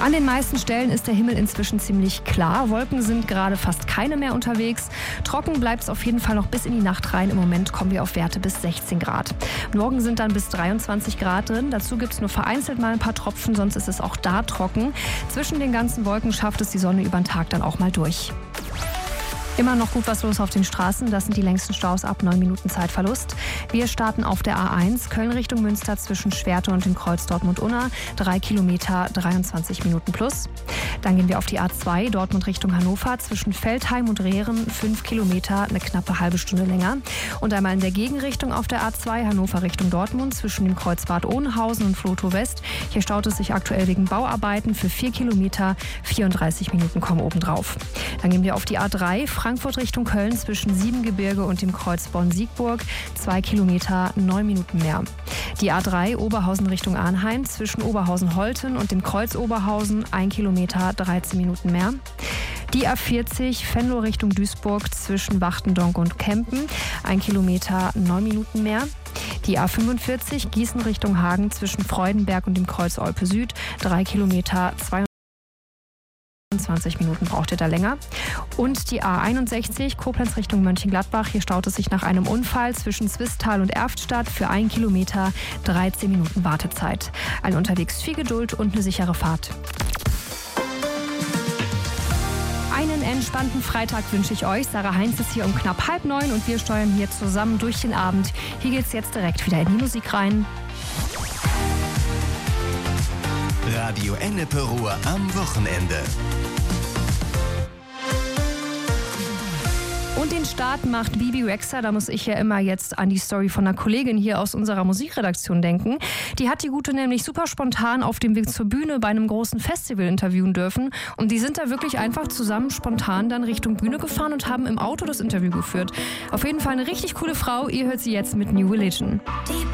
An den meisten Stellen ist der Himmel inzwischen ziemlich klar. Wolken sind gerade fast keine mehr unterwegs. Trocken bleibt es auf jeden Fall noch bis in die Nacht rein. Im Moment kommen wir auf Werte bis 16 Grad. Morgen sind dann bis 23 Grad drin. Dazu gibt es nur vereinzelt mal ein paar Tropfen, sonst ist es auch da trocken. Zwischen den ganzen Wolken schafft es die Sonne über den Tag dann auch mal durch. Immer noch gut was los auf den Straßen. Das sind die längsten Staus ab 9 Minuten Zeitverlust. Wir starten auf der A1 Köln Richtung Münster zwischen Schwerte und dem Kreuz Dortmund-Unna. 3 Kilometer, 23 Minuten plus. Dann gehen wir auf die A2 Dortmund Richtung Hannover zwischen Veltheim und Rehren. 5 Kilometer, eine knappe halbe Stunde länger. Und einmal in der Gegenrichtung auf der A2 Hannover Richtung Dortmund zwischen dem Kreuz Bad Oeynhausen und Flotow West. Hier staut es sich aktuell wegen Bauarbeiten für 4 Kilometer. 34 Minuten kommen obendrauf. Dann gehen wir auf die A3 Frankfurt Richtung Köln zwischen Siebengebirge und dem Kreuz Bonn-Siegburg. 2 Kilometer, 9 Minuten mehr. Die A3 Oberhausen Richtung Arnheim zwischen Oberhausen-Holten und dem Kreuz Oberhausen. 1 Kilometer, 13 Minuten mehr. Die A40 Venlo Richtung Duisburg zwischen Wachtendonk und Kempen. 1 Kilometer, 9 Minuten mehr. Die A45 Gießen Richtung Hagen zwischen Freudenberg und dem Kreuz Olpe Süd. 3 Kilometer, 20 Minuten braucht ihr da länger. Und die A61 Koblenz Richtung Mönchengladbach. Hier staut es sich nach einem Unfall zwischen Zwistal und Erftstadt für 1 Kilometer, 13 Minuten Wartezeit. Allen unterwegs viel Geduld und eine sichere Fahrt. Einen entspannten Freitag wünsche ich euch. Sarah Heinz ist hier um knapp 8:30 und wir steuern hier zusammen durch den Abend. Hier geht's jetzt direkt wieder in die Musik rein. Radio Ennepe Ruhr am Wochenende. Und den Start macht Bibi Rexha. Da muss ich ja immer jetzt an die Story von einer Kollegin hier aus unserer Musikredaktion denken. Die hat die Gute nämlich super spontan auf dem Weg zur Bühne bei einem großen Festival interviewen dürfen. Und die sind da wirklich einfach zusammen spontan dann Richtung Bühne gefahren und haben im Auto das Interview geführt. Auf jeden Fall eine richtig coole Frau. Ihr hört sie jetzt mit New Religion. Die